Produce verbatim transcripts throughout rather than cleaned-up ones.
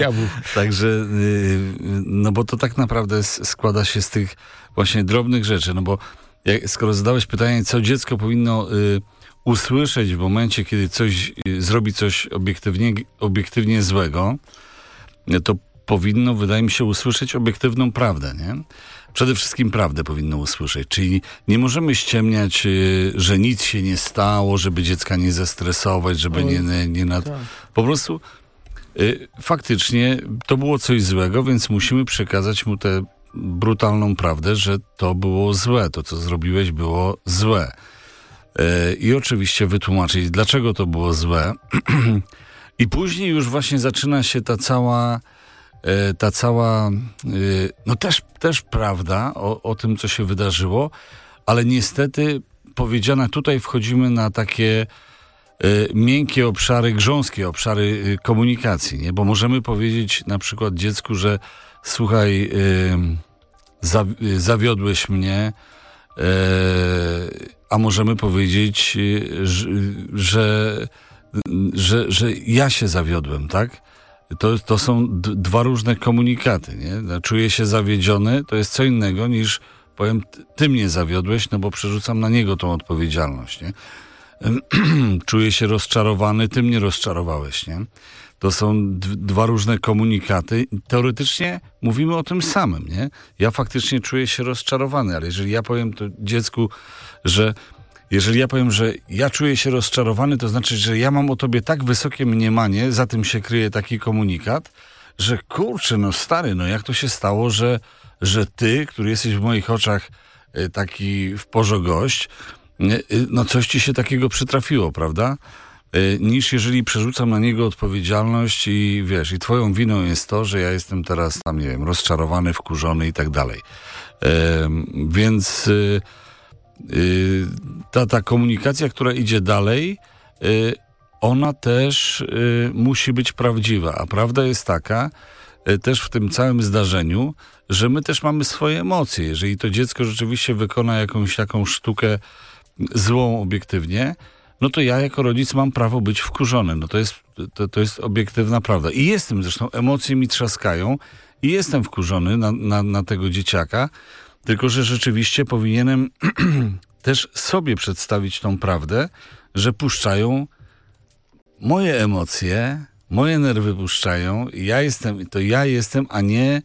Także, no bo to tak naprawdę składa się z tych właśnie drobnych rzeczy, no bo jak, skoro zadałeś pytanie, co dziecko powinno y, usłyszeć w momencie, kiedy coś y, zrobi coś obiektywnie, obiektywnie złego, to powinno, wydaje mi się, usłyszeć obiektywną prawdę, nie? Przede wszystkim prawdę powinno usłyszeć, czyli nie możemy ściemniać, y, że nic się nie stało, żeby dziecka nie zestresować, żeby nie, nie, nie nad... Po prostu y, faktycznie to było coś złego, więc musimy przekazać mu tę brutalną prawdę, że to było złe, to co zrobiłeś było złe. Y, I oczywiście wytłumaczyć, dlaczego to było złe. I później już właśnie zaczyna się ta cała ta cała, no też, też prawda o, o tym, co się wydarzyło, ale niestety powiedziane, tutaj wchodzimy na takie y, miękkie obszary, grząskie obszary y, komunikacji, nie? Bo możemy powiedzieć na przykład dziecku, że słuchaj, y, za, y, zawiodłeś mnie, y, a możemy powiedzieć, y, że, że, że, że ja się zawiodłem, tak? To, to są d- dwa różne komunikaty, nie? Czuję się zawiedziony, to jest co innego niż powiem, ty mnie zawiodłeś, no bo przerzucam na niego tą odpowiedzialność, nie? Czuję się rozczarowany, ty mnie rozczarowałeś, nie? To są d- dwa różne komunikaty. Teoretycznie mówimy o tym samym, nie? Ja faktycznie czuję się rozczarowany, ale jeżeli ja powiem to dziecku, że Jeżeli ja powiem, że ja czuję się rozczarowany, to znaczy, że ja mam o tobie tak wysokie mniemanie, za tym się kryje taki komunikat, że kurczę, no stary, no jak to się stało, że, że ty, który jesteś w moich oczach taki w porze gość, no coś ci się takiego przytrafiło, prawda? Niż jeżeli przerzucam na niego odpowiedzialność i wiesz, i twoją winą jest to, że ja jestem teraz tam, nie wiem, rozczarowany, wkurzony i tak dalej. Więc ta, ta komunikacja, która idzie dalej, ona też musi być prawdziwa, a prawda jest taka, też w tym całym zdarzeniu, że my też mamy swoje emocje. Jeżeli to dziecko rzeczywiście wykona jakąś taką sztukę złą obiektywnie, no to ja jako rodzic mam prawo być wkurzony. No to jest, to, to jest obiektywna prawda. I jestem zresztą, emocje mi trzaskają i jestem wkurzony na, na, na tego dzieciaka, tylko że rzeczywiście powinienem też sobie przedstawić tą prawdę, że puszczają moje emocje, moje nerwy puszczają, ja jestem, to ja jestem, a nie,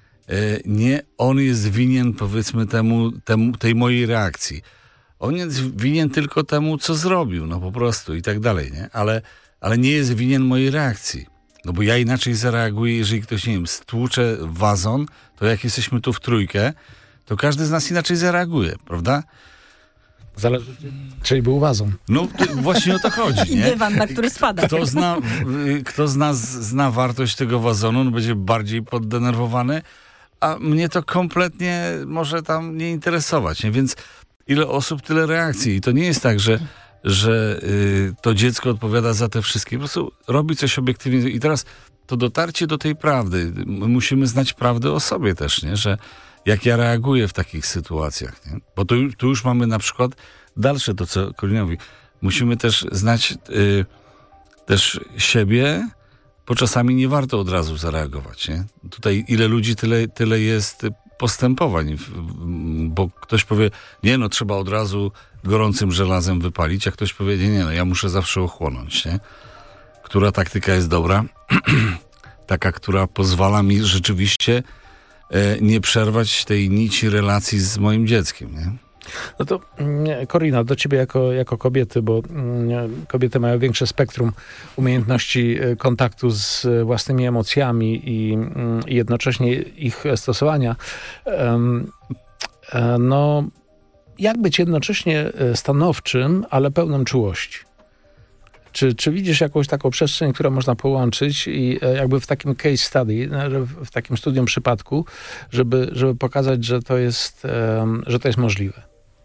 nie on jest winien, powiedzmy, temu, temu, tej mojej reakcji. On jest winien tylko temu, co zrobił, no po prostu i tak dalej, nie? Ale, ale nie jest winien mojej reakcji. No bo ja inaczej zareaguję, jeżeli ktoś, nie wiem, stłucze wazon, to jak jesteśmy tu w trójkę, to każdy z nas inaczej zareaguje, prawda? Zależy, czyli był wazon. No właśnie o to chodzi, I nie? dywan, na który spada. Kto, zna, kto z nas zna wartość tego wazonu, on będzie bardziej poddenerwowany, a mnie to kompletnie może tam nie interesować, nie? Więc ile osób, tyle reakcji. I to nie jest tak, że, że y, to dziecko odpowiada za te wszystkie. Po prostu robi coś obiektywnie. I teraz to dotarcie do tej prawdy. My musimy znać prawdę o sobie też, nie? Że jak ja reaguję w takich sytuacjach, nie? Bo tu, tu już mamy na przykład dalsze to, co Korina mówi. Musimy też znać y, też siebie, bo czasami nie warto od razu zareagować, nie? Tutaj ile ludzi, tyle, tyle jest postępowań, bo ktoś powie, nie no, trzeba od razu gorącym żelazem wypalić, a ktoś powie, nie, nie no, ja muszę zawsze ochłonąć, nie? Która taktyka jest dobra? Taka, która pozwala mi rzeczywiście e, nie przerwać tej nici relacji z moim dzieckiem, nie? No to Korina, do ciebie jako, jako kobiety, bo kobiety mają większe spektrum umiejętności kontaktu z własnymi emocjami i, i jednocześnie ich stosowania. No, jak być jednocześnie stanowczym, ale pełnym czułości? Czy, czy widzisz jakąś taką przestrzeń, którą można połączyć i jakby w takim case study, w takim studium przypadku, żeby, żeby pokazać, że to jest, że to jest możliwe?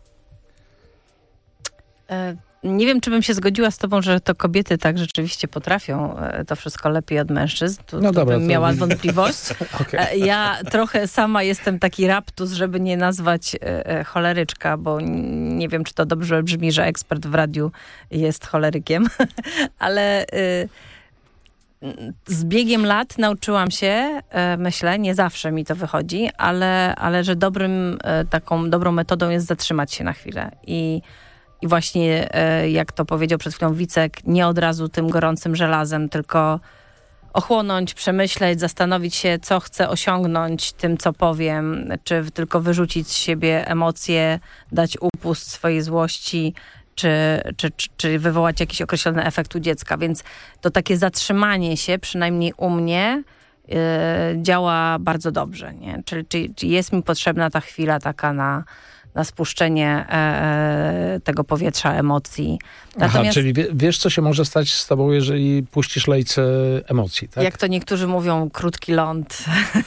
Nie wiem, czy bym się zgodziła z tobą, że to kobiety tak rzeczywiście potrafią to wszystko lepiej od mężczyzn. Tu, no tu dobra, bym to... miała wątpliwość. Okay. Ja trochę sama jestem taki raptus, żeby nie nazwać e, choleryczka, bo nie wiem, czy to dobrze brzmi, że ekspert w radiu jest cholerykiem, ale... E, z biegiem lat nauczyłam się, myślę, nie zawsze mi to wychodzi, ale, ale że dobrym, taką dobrą metodą jest zatrzymać się na chwilę. I, i właśnie, jak to powiedział przed chwilą Wicek, nie od razu tym gorącym żelazem, tylko ochłonąć, przemyśleć, zastanowić się, co chcę osiągnąć tym, co powiem, czy tylko wyrzucić z siebie emocje, dać upust swojej złości, Czy, czy, czy, czy wywołać jakiś określony efekt u dziecka. Więc to takie zatrzymanie się, przynajmniej u mnie, yy, działa bardzo dobrze. Nie? Czyli, czyli, czyli jest mi potrzebna ta chwila taka na, na spuszczenie e, tego powietrza emocji. Natomiast, aha, czyli wie, wiesz, co się może stać z tobą, jeżeli puścisz lejce emocji, tak? Jak to niektórzy mówią, krótki ląd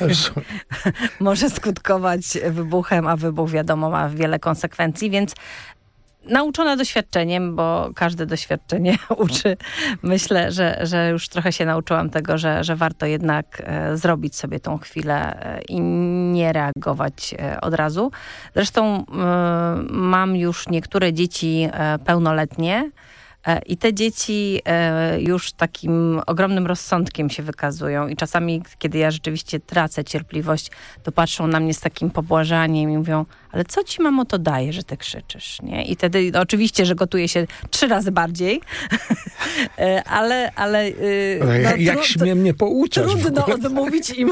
może skutkować wybuchem, a wybuch, wiadomo, ma wiele konsekwencji, więc nauczona doświadczeniem, bo każde doświadczenie uczy. Myślę, że, że już trochę się nauczyłam tego, że, że warto jednak e, zrobić sobie tą chwilę e, i nie reagować e, od razu. Zresztą e, mam już niektóre dzieci e, pełnoletnie, i te dzieci już takim ogromnym rozsądkiem się wykazują i czasami, kiedy ja rzeczywiście tracę cierpliwość, to patrzą na mnie z takim pobłażaniem i mówią, ale co ci, mamo, to daje, że ty krzyczysz, nie? I wtedy no, oczywiście, że gotuje się trzy razy bardziej, ale... ale no, jak jak tru- śmiem mnie pouczać? Trudno odmówić im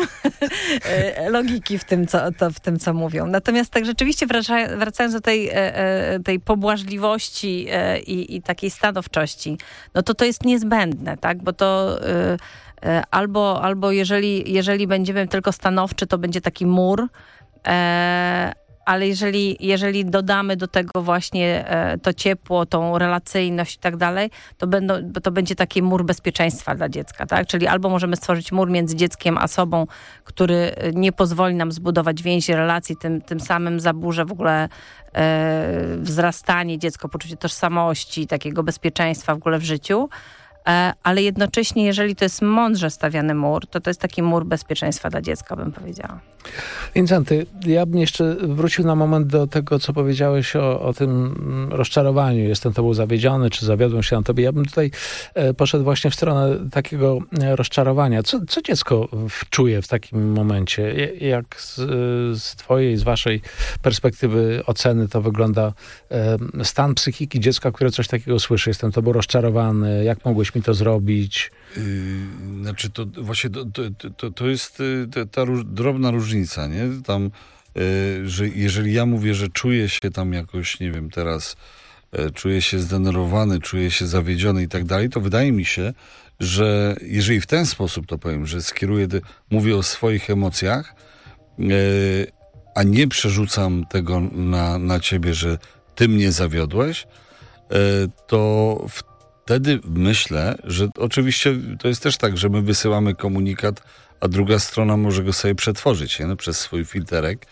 logiki w tym, co, to, w tym, co mówią. Natomiast tak rzeczywiście wraca, wracając do tej, tej pobłażliwości i, i takiej stanowczości, no to to jest niezbędne, tak? Bo to... Albo, albo jeżeli, jeżeli będziemy tylko stanowczy, to będzie taki mur, e, ale jeżeli, jeżeli dodamy do tego właśnie e, to ciepło, tą relacyjność i tak dalej, to, będą, to będzie taki mur bezpieczeństwa dla dziecka, tak? Czyli albo możemy stworzyć mur między dzieckiem a sobą, który nie pozwoli nam zbudować więzi relacji, tym, tym samym zaburzy w ogóle e, wzrastanie dziecko, poczucie tożsamości, takiego bezpieczeństwa w ogóle w życiu. Ale jednocześnie, jeżeli to jest mądrze stawiany mur, to to jest taki mur bezpieczeństwa dla dziecka, bym powiedziała. Wincenty, ja bym jeszcze wrócił na moment do tego, co powiedziałeś o, o tym rozczarowaniu. Jestem tobą zawiedziony, czy zawiodłem się na tobie. Ja bym tutaj poszedł właśnie w stronę takiego rozczarowania. Co, co dziecko czuje w takim momencie? Jak z, z twojej, z waszej perspektywy oceny to wygląda stan psychiki dziecka, które coś takiego słyszy? Jestem tobą rozczarowany. Jak mogłeś mi to zrobić? Yy, znaczy to właśnie to, to, to, to jest ta, ta róż, drobna różnica, nie? Tam, yy, że jeżeli ja mówię, że czuję się tam jakoś, nie wiem, teraz yy, czuję się zdenerwowany, czuję się zawiedziony i tak dalej, to wydaje mi się, że jeżeli w ten sposób to powiem, że skieruję, mówię o swoich emocjach, yy, a nie przerzucam tego na, na ciebie, że ty mnie zawiodłeś, yy, to w Wtedy myślę, że oczywiście to jest też tak, że my wysyłamy komunikat, a druga strona może go sobie przetworzyć, nie? No, przez swój filterek.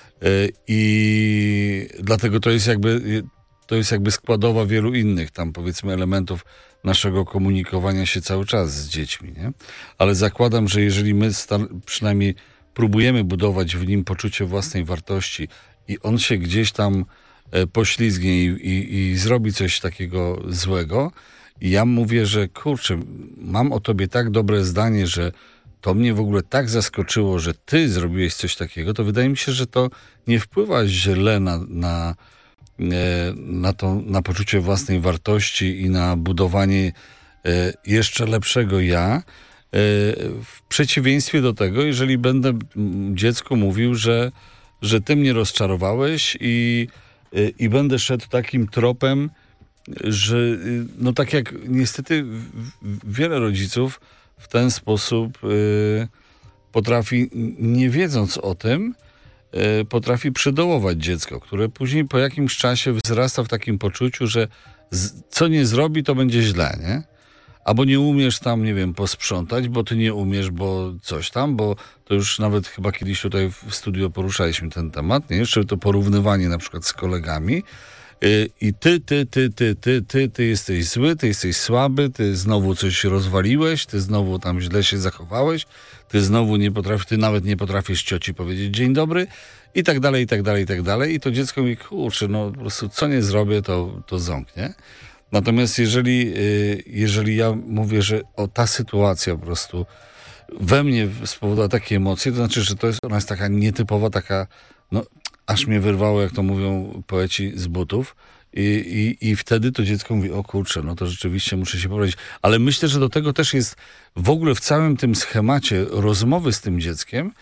I dlatego to jest jakby to jest jakby składowa wielu innych tam, powiedzmy, elementów naszego komunikowania się cały czas z dziećmi, nie? Ale zakładam, że jeżeli my star- przynajmniej próbujemy budować w nim poczucie własnej wartości i on się gdzieś tam poślizgnie i, i, i zrobi coś takiego złego, i ja mówię, że kurczę, mam o tobie tak dobre zdanie, że to mnie w ogóle tak zaskoczyło, że ty zrobiłeś coś takiego, to wydaje mi się, że to nie wpływa źle na, na, na, to, na poczucie własnej wartości i na budowanie jeszcze lepszego ja. W przeciwieństwie do tego, jeżeli będę dziecku mówił, że, że ty mnie rozczarowałeś i, i będę szedł takim tropem, że no tak jak niestety wiele rodziców w ten sposób y, potrafi, nie wiedząc o tym, y, potrafi przydołować dziecko, które później po jakimś czasie wzrasta w takim poczuciu, że z, co nie zrobi, to będzie źle, nie? Albo nie umiesz tam, nie wiem, posprzątać, bo ty nie umiesz, bo coś tam, bo to już nawet chyba kiedyś tutaj w studio poruszaliśmy ten temat, nie? Jeszcze to porównywanie na przykład z kolegami. I ty, ty, ty, ty, ty, ty, ty jesteś zły, ty jesteś słaby, ty znowu coś rozwaliłeś, ty znowu tam źle się zachowałeś, ty znowu nie potrafisz, ty nawet nie potrafisz cioci powiedzieć dzień dobry i tak dalej, i tak dalej, i tak dalej. I to dziecko mi, kurczę, no po prostu co nie zrobię, to, to ząknie. Natomiast jeżeli, jeżeli ja mówię, że o ta sytuacja po prostu we mnie spowodowała takie emocje, to znaczy, że to jest, ona jest taka nietypowa, taka, no, aż mnie wyrwało, jak to mówią poeci, z butów. I, i, I wtedy to dziecko mówi, o kurczę, no to rzeczywiście muszę się poradzić. Ale myślę, że do tego też jest w ogóle w całym tym schemacie rozmowy z tym dzieckiem,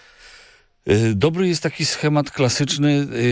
yy, dobry jest taki schemat klasyczny,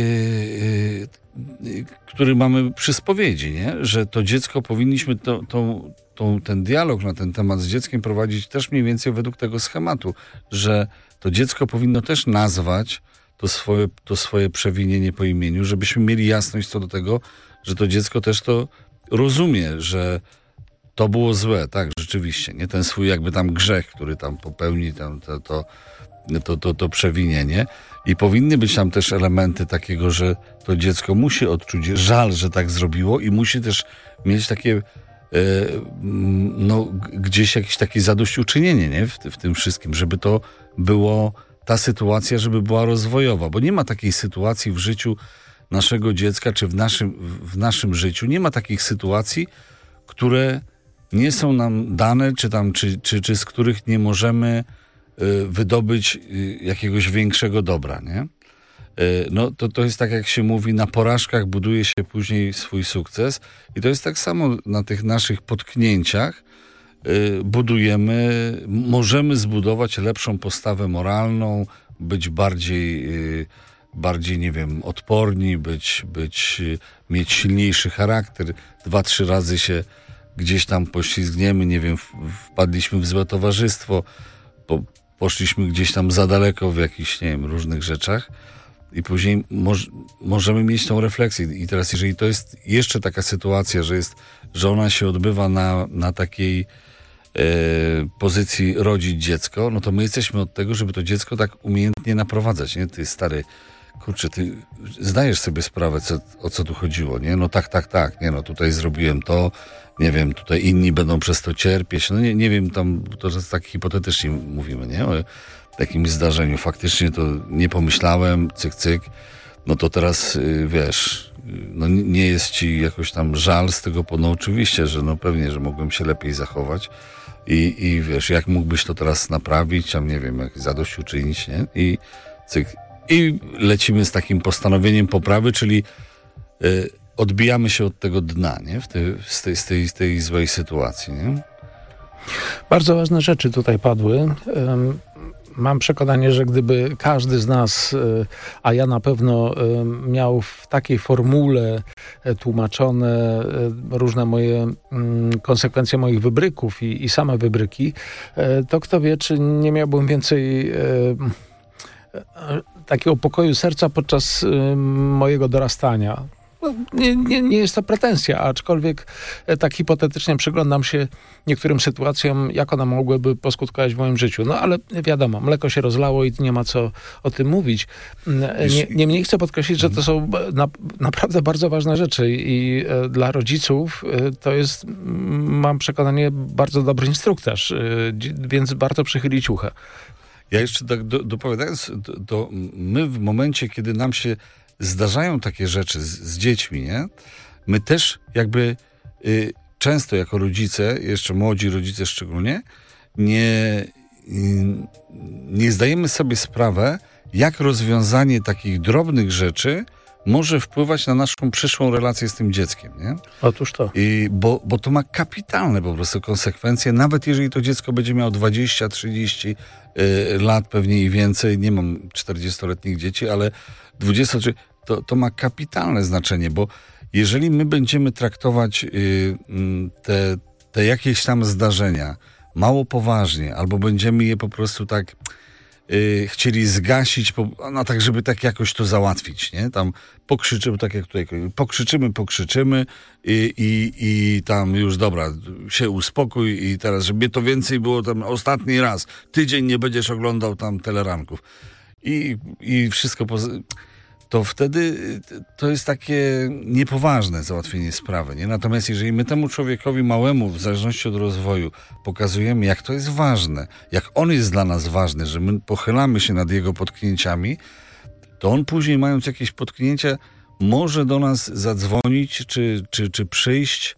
yy, yy, który mamy przy spowiedzi, nie? Że to dziecko powinniśmy to, to, to, ten dialog na ten temat z dzieckiem prowadzić też mniej więcej według tego schematu, że to dziecko powinno też nazwać to swoje, to swoje przewinienie po imieniu, żebyśmy mieli jasność co do tego, że to dziecko też to rozumie, że to było złe, tak, rzeczywiście, nie? Ten swój jakby tam grzech, który tam popełni, tam, to, to, to, to, to przewinienie. I powinny być tam też elementy takiego, że to dziecko musi odczuć żal, że tak zrobiło i musi też mieć takie e, no, gdzieś jakieś takie zadośćuczynienie, nie? W, w tym wszystkim, żeby to było ta sytuacja, żeby była rozwojowa, bo nie ma takiej sytuacji w życiu naszego dziecka, czy w naszym, w naszym życiu, nie ma takich sytuacji, które nie są nam dane, czy, tam, czy, czy, czy z których nie możemy y, wydobyć y, jakiegoś większego dobra, nie? Y, no to, to jest tak, jak się mówi, na porażkach buduje się później swój sukces i to jest tak samo na tych naszych potknięciach, budujemy, możemy zbudować lepszą postawę moralną, być bardziej, bardziej nie wiem, odporni, być, być, mieć silniejszy charakter. Dwa, trzy razy się gdzieś tam poślizgniemy, nie wiem, wpadliśmy w złe towarzystwo, po, poszliśmy gdzieś tam za daleko w jakichś, nie wiem, różnych rzeczach i później moż, możemy mieć tą refleksję. I teraz, jeżeli to jest jeszcze taka sytuacja, że jest, że ona się odbywa na, na takiej pozycji rodzić dziecko, no to my jesteśmy od tego, żeby to dziecko tak umiejętnie naprowadzać, nie? Ty stary, kurczę, ty zdajesz sobie sprawę, co, o co tu chodziło, nie? No tak, tak, tak, nie no, tutaj zrobiłem to, nie wiem, tutaj inni będą przez to cierpieć, no nie, nie wiem, tam, to jest tak hipotetycznie mówimy, nie? O jakimś zdarzeniu, faktycznie to nie pomyślałem, cyk, cyk, no to teraz, wiesz, no nie jest ci jakoś tam żal z tego, no oczywiście, że no pewnie, że mogłem się lepiej zachować i, i wiesz, jak mógłbyś to teraz naprawić, tam nie wiem, jak zadośćuczynić, nie? I cyk, i lecimy z takim postanowieniem poprawy, czyli y, odbijamy się od tego dna, nie? W tej, z, tej, z, tej, z tej złej sytuacji, nie? Bardzo ważne rzeczy tutaj padły. Um, Mam przekonanie, że gdyby każdy z nas, a ja na pewno miał w takiej formule tłumaczone różne moje konsekwencje moich wybryków i, i same wybryki, to kto wie, czy nie miałbym więcej takiego pokoju serca podczas mojego dorastania. Nie, nie, nie jest to pretensja, aczkolwiek tak hipotetycznie przyglądam się niektórym sytuacjom, jak one mogłyby poskutkować w moim życiu. No ale wiadomo, mleko się rozlało i nie ma co o tym mówić. Nie, niemniej chcę podkreślić, że to są na, naprawdę bardzo ważne rzeczy i dla rodziców to jest, mam przekonanie, bardzo dobry instruktaż, więc warto przychylić ucho. Ja jeszcze tak do, dopowiadając, to, to my w momencie, kiedy nam się zdarzają takie rzeczy z, z dziećmi, nie? My też jakby y, często jako rodzice, jeszcze młodzi rodzice szczególnie, nie, y, nie zdajemy sobie sprawę, jak rozwiązanie takich drobnych rzeczy może wpływać na naszą przyszłą relację z tym dzieckiem, nie? Otóż to. I bo, bo to ma kapitalne po prostu konsekwencje, nawet jeżeli to dziecko będzie miało dwadzieścia trzydzieści y, lat, pewnie i więcej, nie mam czterdziestoletnich dzieci, ale dwadzieścia to, to ma kapitalne znaczenie, bo jeżeli my będziemy traktować y, te, te jakieś tam zdarzenia mało poważnie, albo będziemy je po prostu tak y, chcieli zgasić, po, no tak, żeby tak jakoś to załatwić, nie? Tam pokrzyczymy, tak jak tutaj, pokrzyczymy, pokrzyczymy i, i, i tam już dobra, się uspokój i teraz, żeby to więcej było tam ostatni raz, tydzień nie będziesz oglądał tam teleranków i, i wszystko poza... to wtedy to jest takie niepoważne załatwienie sprawy, nie? Natomiast jeżeli my temu człowiekowi małemu, w zależności od rozwoju, pokazujemy, jak to jest ważne, jak on jest dla nas ważny, że my pochylamy się nad jego potknięciami, to on później, mając jakieś potknięcia, może do nas zadzwonić, czy, czy, czy przyjść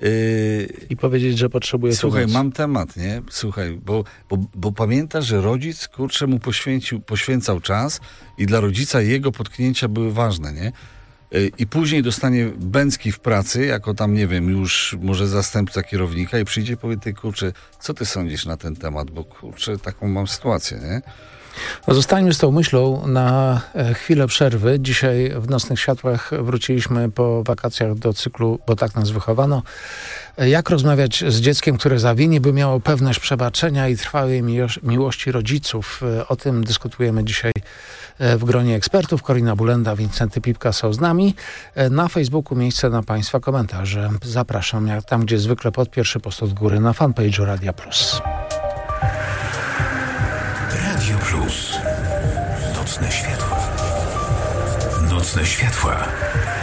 Yy, I powiedzieć, że potrzebuje Słuchaj, pomocy. mam temat, nie? Słuchaj, bo, bo, bo pamiętasz, że rodzic, kurczę, mu poświęcił, poświęcał czas i dla rodzica jego potknięcia były ważne, nie? Yy, I później dostanie bęcki w pracy, jako tam, nie wiem, już może zastępca kierownika i przyjdzie i powie, ty, kurczę, co ty sądzisz na ten temat? Bo, kurczę, taką mam sytuację, nie? No, zostańmy z tą myślą na e, chwilę przerwy. Dzisiaj w Nocnych Światłach wróciliśmy po wakacjach do cyklu, bo tak nas wychowano. E, Jak rozmawiać z dzieckiem, które zawini, by miało pewność przebaczenia i trwałej miło- miłości rodziców. E, O tym dyskutujemy dzisiaj e, w gronie ekspertów. Korina Bulenda, Wincenty Pipka są z nami. E, Na Facebooku miejsce na Państwa komentarze. Zapraszam, jak tam gdzie zwykle, pod pierwszy post od góry na fanpage'u Radia Plus. Radio Plus. Nocne światła. Nocne światła.